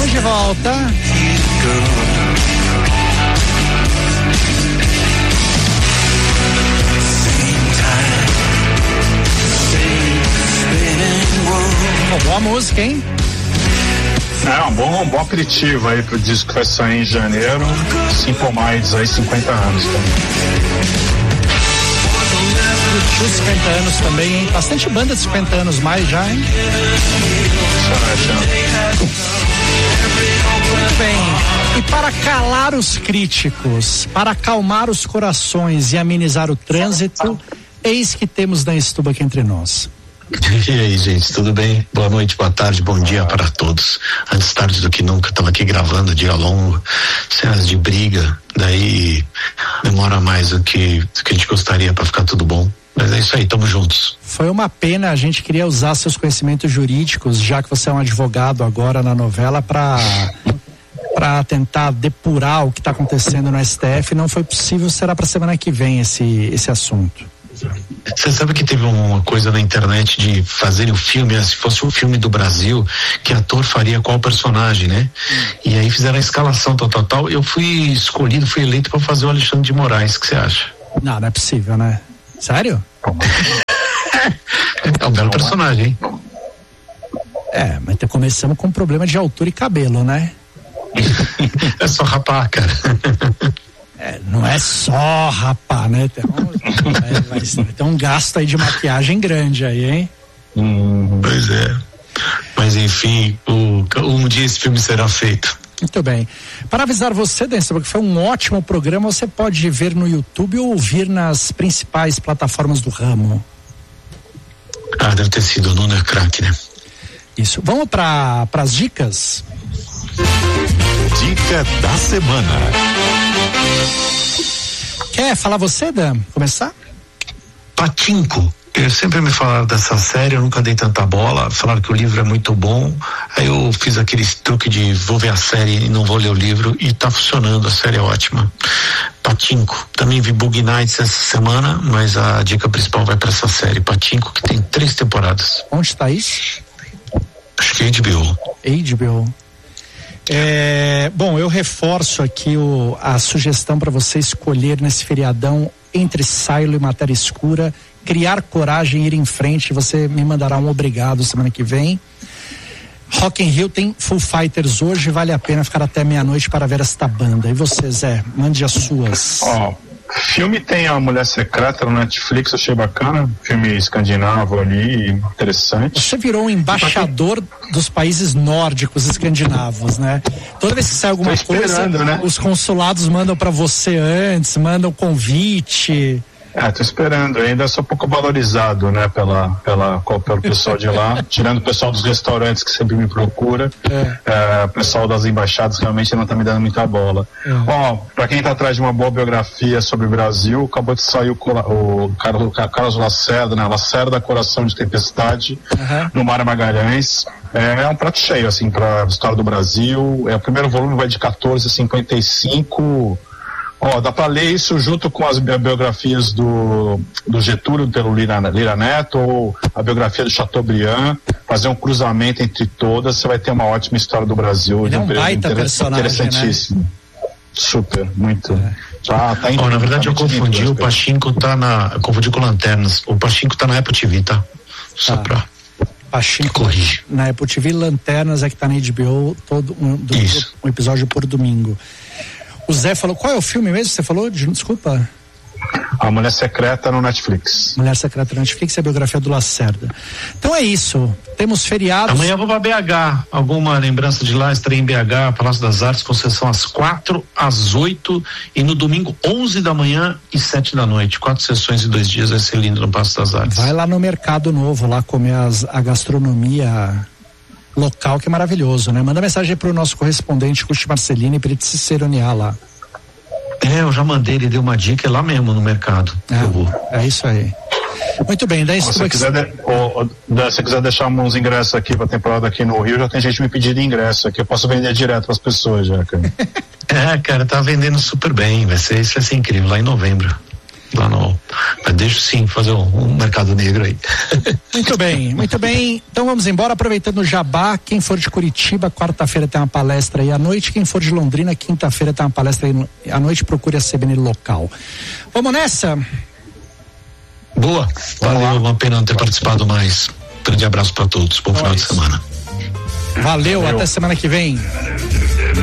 Estamos de volta. Boa música, hein? É um bom aperitivo aí pro disco que vai sair em janeiro. Simple Minds aí, 50 anos também. Os 50 anos também, hein? Bastante banda de 50 anos mais já, hein? Muito bem. E para calar os críticos, para acalmar os corações e amenizar o trânsito, eis que temos Dan Stuba aqui entre nós. E aí, gente, tudo bem? Boa noite, boa tarde, bom dia para todos. Antes tarde do que nunca, estamos aqui gravando, dia longo, cenas de briga, daí demora mais do que a gente gostaria para ficar tudo bom. Mas é isso aí, estamos juntos. Foi uma pena, a gente queria usar seus conhecimentos jurídicos, já que você é um advogado agora na novela, para tentar depurar o que está acontecendo no STF. Não foi possível, será para semana que vem esse assunto. Você sabe que teve uma coisa na internet de fazerem o filme, se fosse um filme do Brasil, que ator faria qual personagem, né? E aí fizeram a escalação tal. Eu fui eleito para fazer o Alexandre de Moraes. O que você acha? Não é possível, né? Sério? É um belo personagem, hein? Mas começamos com um problema de altura e cabelo, né? É só rapar, cara. Não é só rapar, né? Vai ter um gasto aí de maquiagem grande aí, hein? Pois é. Mas enfim, um dia esse filme será feito. Muito bem. Para avisar você, Denso, que foi um ótimo programa, você pode ver no YouTube ou ouvir nas principais plataformas do ramo. Deve ter sido o Nuno Crack, né? Isso. Vamos para as dicas? Dica da semana. Quer falar você, Dan? Começar? Pachinko. Eu sempre me falaram dessa série, eu nunca dei tanta bola, falaram que o livro é muito bom, aí eu fiz aquele truque de vou ver a série e não vou ler o livro, e tá funcionando, a série é ótima. Pachinko. Também vi Bug Nights essa semana, mas a dica principal vai para essa série, Pachinko, que tem 3 temporadas. Onde está isso? Acho que é HBO. HBO. Bom, eu reforço aqui a sugestão para você escolher nesse feriadão entre Silo e Matéria Escura, criar coragem e ir em frente. Você me mandará um obrigado semana que vem. Rock in Rio tem Foo Fighters hoje, vale a pena ficar até meia-noite para ver esta banda. E você, Zé, mande as suas. Filme tem A Mulher Secreta no Netflix, achei bacana, filme escandinavo ali, interessante. Você virou um embaixador dos países nórdicos escandinavos, né? Toda vez que sai alguma coisa, né? Os consulados mandam para você antes, mandam convite. Tô esperando, ainda sou pouco valorizado, né, pelo pessoal de lá, tirando o pessoal dos restaurantes que sempre me procura, o pessoal das embaixadas realmente não tá me dando muita bola. Pra quem tá atrás de uma boa biografia sobre o Brasil, acabou de sair o Carlos Lacerda, né, Lacerda, Coração de Tempestade, no Mário Magalhães. É um prato cheio, assim, pra história do Brasil. O primeiro volume vai de 14,55. Dá pra ler isso junto com as biografias do Getúlio pelo Lira Neto, ou a biografia do Chateaubriand, fazer um cruzamento entre todas, você vai ter uma ótima história do Brasil. Ele é um baita personagem, interessantíssimo, né? Super, muito. Na verdade eu confundi, o Pachinko eu confundi com Lanternas, o Pachinko tá na Apple TV, tá? Só pra... Pachinko na Apple TV, Lanternas é que tá na HBO, um episódio por domingo. O Zé falou, qual é o filme mesmo que você falou? Desculpa. A Mulher Secreta no Netflix. Mulher Secreta no Netflix é a biografia do Lacerda. Então é isso, temos feriados. Amanhã eu vou pra BH, alguma lembrança de lá? Estarei em BH, Palácio das Artes, com sessão às 4, às 8 e no domingo 11 da manhã e 7 da noite, 4 sessões em 2 dias, vai ser lindo no Palácio das Artes. Vai lá no Mercado Novo, lá comer a gastronomia local, que é maravilhoso, né? Manda mensagem pro nosso correspondente Custi Marcelini para ele se seronear lá. Eu já mandei, ele deu uma dica, é lá mesmo no mercado. É isso aí. Muito bem, daí se você quiser deixar uns ingressos aqui pra temporada aqui no Rio, já tem gente me pedindo ingresso aqui, eu posso vender direto pras pessoas já, cara. Cara, tá vendendo super bem, isso vai ser incrível, lá em novembro. Vai Deixo sim fazer um mercado negro aí. Muito bem, muito bem. Então vamos embora, aproveitando o jabá. Quem for de Curitiba, quarta-feira tem uma palestra aí à noite. Quem for de Londrina, quinta-feira tem uma palestra aí à noite. Procure a CBN local. Vamos nessa? Boa, valeu, uma pena não ter participado mais. Grande abraço para todos, bom final de semana. Valeu, até semana que vem.